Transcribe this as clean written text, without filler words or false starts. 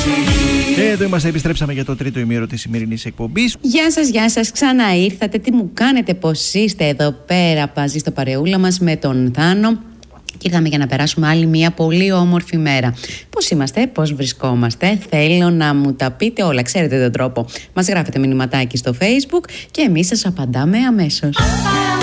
Και εδώ είμαστε, επιστρέψαμε για το τρίτο ημίωρο της σημερινής εκπομπής. Γεια σας, ξανά ήρθατε. Τι μου κάνετε, πως είστε εδώ πέρα μαζί στο παρεούλα μας με τον Θάνο. Και ήρθαμε για να περάσουμε άλλη μια πολύ όμορφη μέρα. Πώς είμαστε, πώς βρισκόμαστε, θέλω να μου τα πείτε όλα. Ξέρετε τον τρόπο. Μας γράφετε μηνυματάκι στο Facebook και εμείς σας απαντάμε αμέσως.